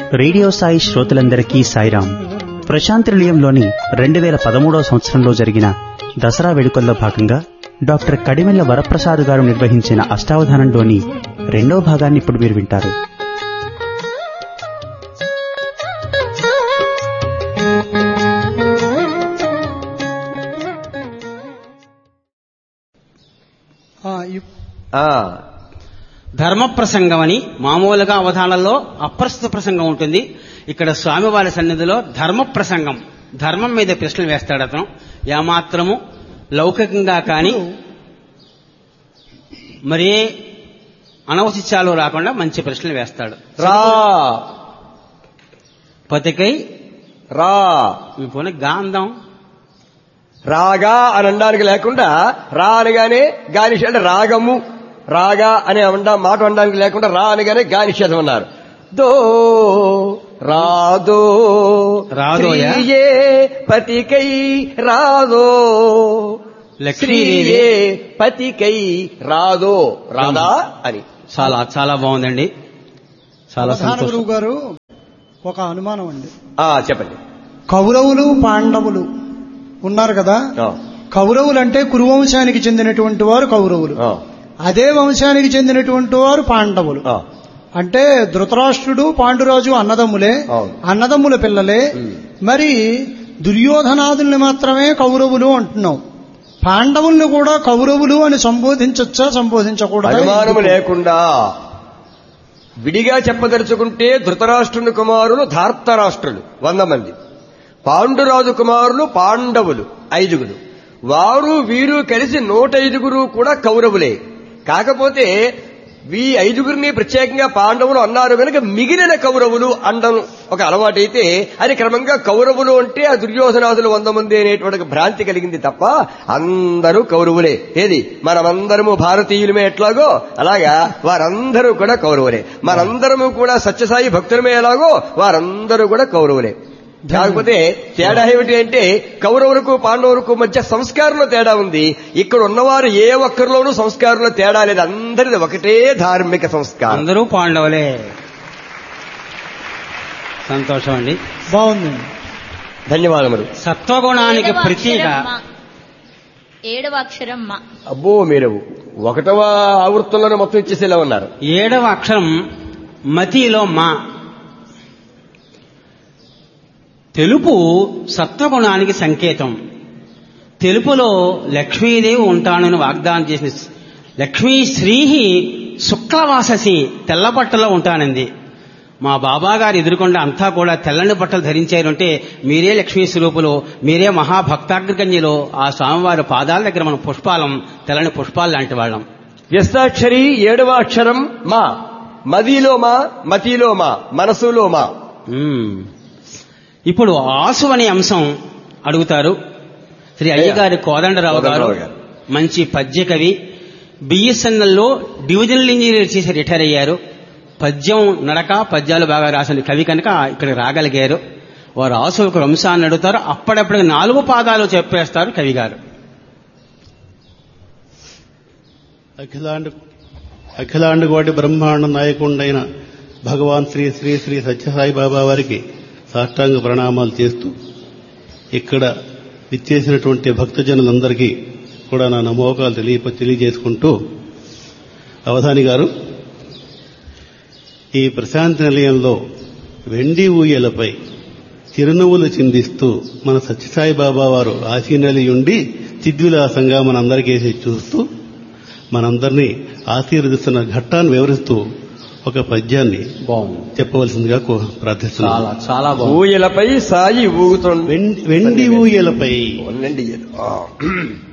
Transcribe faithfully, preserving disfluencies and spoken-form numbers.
Radio Sai శ్రోతలందరికీ సాయిరాం. ప్రశాంతి నిలయంలోని రెండు వేల పదమూడవ సంవత్సరంలో జరిగిన దసరా వేడుకల్లో భాగంగా డాక్టర్ కడిమెళ్ల వరప్రసాద్ గారు నిర్వహించిన అష్టావధానంలోని రెండో భాగాన్ని ఇప్పుడు మీరు వింటారు. ధర్మ ప్రసంగం అని మామూలుగా అవధానంలో అప్రస్తుత ప్రసంగం ఉంటుంది. ఇక్కడ స్వామివారి సన్నిధిలో ధర్మ ప్రసంగం, ధర్మం మీద ప్రశ్నలు వేస్తాడు అతను. ఏమాత్రము లౌకికంగా కానీ మరే అనవశిష్యాలు రాకుండా మంచి ప్రశ్నలు వేస్తాడు. రా పతికై రా పోనీ గాంధం రాగా అని అనడానికి లేకుండా రా అనగానే గానిష అంటే రాగము రాగా అనే మాట అనడానికి లేకుండా రా అనగానే గానిషేధం అన్నారు. దో రాదో రాదోయే పతికై రాదో లక్ష్మీయే పతికై రాదో రాదా అని. చాలా చాలా బాగుందండి. చాలా సంతోషం. గారు ఒక అనుమానం అండి. చెప్పండి. కౌరవులు పాండవులు ఉన్నారు కదా, కౌరవులు అంటే కురువంశానికి చెందినటువంటి వారు కౌరవులు, అదే వంశానికి చెందినటువంటి వారు పాండవులు. అంటే ధృతరాష్ట్రుడు పాండురాజు అన్నదమ్ములే, అన్నదమ్ముల పిల్లలే. మరి దుర్యోధనాదుల్ని మాత్రమే కౌరవులు అంటున్నాం, పాండవుల్ని కూడా కౌరవులు అని సంబోధించచ్చా సంబోధించకూడదా? అనుమానము లేకుండా విడిగా చెప్పదలుచుకుంటే ధృతరాష్ట్రుని కుమారులు ధార్తరాష్ట్రులు వంద మంది, పాండురాజు కుమారులు పాండవులు ఐదుగురు, వారు వీరు కలిసి నూట ఐదుగురు కూడా కౌరవులే. కాకపోతే ఈ ఐదుగురిని ప్రత్యేకంగా పాండవులు అన్నారు కనుక మిగిలిన కౌరవులు అనడం ఒక అలవాటైతే అది క్రమంగా కౌరవులు అంటే ఆ దుర్యోధనాదులు వంద మంది అనేటువంటి భ్రాంతి కలిగింది తప్ప అందరూ కౌరవులే. ఏది మనమందరము భారతీయులమే ఎట్లాగో అలాగా వారందరూ కూడా కౌరవులే. మనందరము కూడా సత్యసాయి భక్తులమే ఎలాగో వారందరూ కూడా కౌరవులే. కాకపోతే తేడా ఏమిటి అంటే కౌరవులకు పాండవులకు మధ్య సంస్కారంలో తేడా ఉంది. ఇక్కడ ఉన్నవారు ఏ ఒక్కరిలోనూ సంస్కారంలో తేడా లేదు, అందరిది ఒకటే ధార్మిక సంస్కారం, అందరూ పాండవులే. సంతోషం అండి, బాగుందండి, ధన్యవాదములు. సత్వగుణానికి ప్రతీక ఏడవ అక్షరం మా. అబ్బో, మీరు ఒకటవ ఆవృత్తంలోనే మొత్తం ఇచ్చేసేలా ఉన్నారు. ఏడవ అక్షరం మతిలో మా. తెలుపు సత్వగుణానికి సంకేతం. తెలుపులో లక్ష్మీదేవి ఉంటానని వాగ్దానం చేసిన లక్ష్మీ శ్రీహి శుక్లవాససి తెల్ల బట్టలో ఉంటానంది. మా బాబా గారు ఎదురుకుండా అంతా కూడా తెల్లని బట్టలు ధరించారంటే మీరే లక్ష్మీ స్వరూపులు, మీరే మహాభక్తాగ్రగణ్యులు. ఆ స్వామివారి పాదాల దగ్గర మనం పుష్పాలం, తెల్లని పుష్పాలు లాంటి వాళ్ళం. వ్యస్తాక్షరి ఏడవ అక్షరం మా. మదిలో మా, మతిలో మా, మనసులో మా. ఇప్పుడు ఆసు అనే అంశం అడుగుతారు. శ్రీ అయ్యగారి కోదండరావు గారు మంచి పద్య కవి, బిఎస్ఎన్ఎల్లో డివిజనల్ ఇంజనీర్ చేసి రిటైర్ అయ్యారు. పద్యం నడక పద్యాలు బాగా రాసిన కవి కనుక ఇక్కడ రాగలిగారు. వారు ఆసు ఒక అంశాన్ని అడుగుతారు, అప్పుడప్పుడు నాలుగు పాదాలు చెప్పేస్తారు కవి గారు. అఖిలాండ అఖిలాండకోటి బ్రహ్మాండ నాయకుండైన భగవాన్ శ్రీ శ్రీ శ్రీ సత్యసాయి బాబా వారికి సాష్టాంగ ప్రణామాలు చేస్తూ ఇక్కడ విచ్చేసినటువంటి భక్తజనులందరికీ కూడా నా నమోకాలు తెలియ తెలియజేసుకుంటూ అవధాని గారు, ఈ ప్రశాంతి నిలయంలో వెండి ఊయలపై చిరునవ్వులు చిందిస్తూ మన సత్యసాయి బాబా వారు ఆశీనలి ఉండి చిద్విలాసంగా మనందరికేసి చూస్తూ మనందరినీ ఆశీర్వదిస్తున్న ఘట్టాన్ని వివరిస్తూ ఒక పద్యాన్ని చెప్పవలసిందిగా ప్రార్థిస్తున్నాను. చాలా ఊయలపై సాయి ఊగుతుంది, వెండి ఊయలపై.